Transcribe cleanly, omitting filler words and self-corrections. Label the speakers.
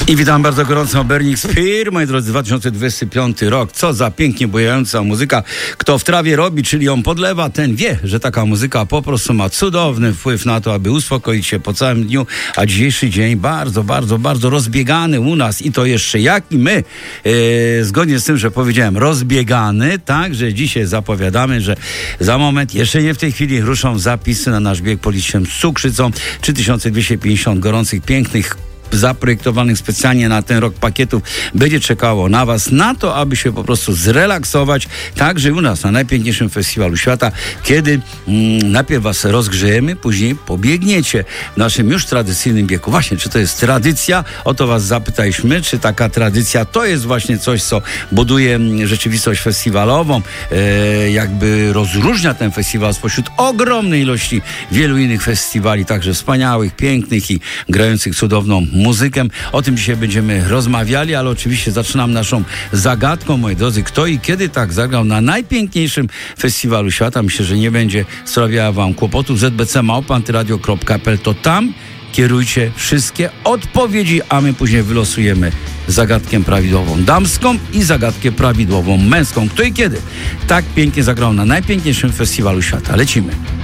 Speaker 1: I witam bardzo gorąco, Burning Spear, moi drodzy, 2025 rok. Co za pięknie bujająca muzyka. Kto w trawie robi, czyli ją podlewa, ten wie, że taka muzyka po prostu ma cudowny wpływ na to, aby uspokoić się po całym dniu. A dzisiejszy dzień bardzo rozbiegany u nas i to jeszcze jak i my, zgodnie z tym, że powiedziałem, rozbiegany, tak, że dzisiaj zapowiadamy, że za moment, jeszcze nie w tej chwili, ruszą zapisy na nasz bieg Policją z Cukrzycą. 3250 gorących, pięknych, zaprojektowanych specjalnie na ten rok pakietów będzie czekało na was, na to, aby się po prostu zrelaksować, także u nas na najpiękniejszym festiwalu świata, kiedy najpierw was rozgrzejemy, później pobiegniecie w naszym już tradycyjnym biegu. Właśnie, czy to jest tradycja? O to was zapytaliśmy, czy taka tradycja to jest właśnie coś, co buduje rzeczywistość festiwalową, jakby rozróżnia ten festiwal spośród ogromnej ilości wielu innych festiwali, także wspaniałych, pięknych i grających cudowną muzykę. O tym dzisiaj będziemy rozmawiali, ale oczywiście zaczynam naszą zagadką, moi drodzy. Kto i kiedy tak zagrał na najpiękniejszym festiwalu świata? Myślę, że nie będzie sprawiała wam kłopotów. zbc@antyradio.pl, to tam kierujcie wszystkie odpowiedzi, a my później wylosujemy zagadkę prawidłową damską i zagadkę prawidłową męską. Kto i kiedy tak pięknie zagrał na najpiękniejszym festiwalu świata? Lecimy.